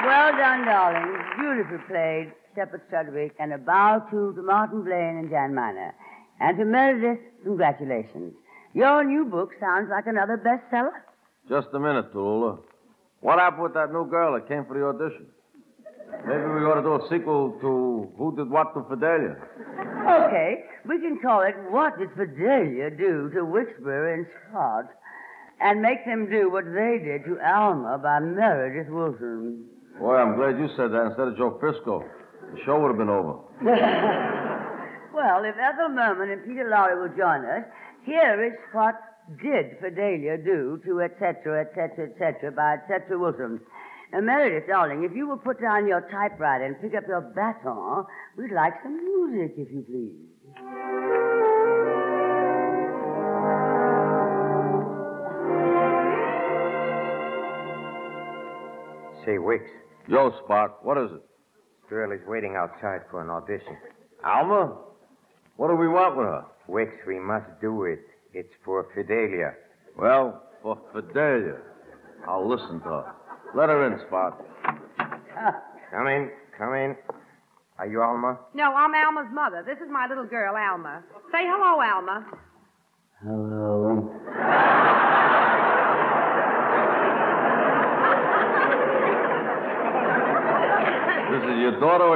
Well done, darling. Beautifully played, Shepard Strudwick, and a bow to Martin Blaine and Jan Miner. And to Meredith, congratulations. Your new book sounds like another bestseller. Just a minute, Tallulah. What happened with that new girl that came for the audition? Maybe we ought to do a sequel to Who Did What to Fidelia. Okay, we can call it What Did Fidelia Do to Wixbury and Scott? And make them do what they did to Alma by Meredith Wilson. Boy, I'm glad you said that instead of Joe Frisco. The show would have been over. Well, if Ethel Merman and Peter Lorre will join us, here is What Did Fidelia Do to etc., by etc. Wilson. Now, Meredith, darling, if you will put down your typewriter and pick up your baton, we'd like some music, if you please. Say, Wicks, Yo, Spot, what is it? Shirley's waiting outside for an audition. Alma? What do we want with her? Wicks, we must do it. It's for Fidelia. Well, for Fidelia. I'll listen to her. Let her in, Spot. Come in, come in. Are you Alma? No, I'm Alma's mother. This is my little girl, Alma. Say hello, Alma. Hello. This is your daughter or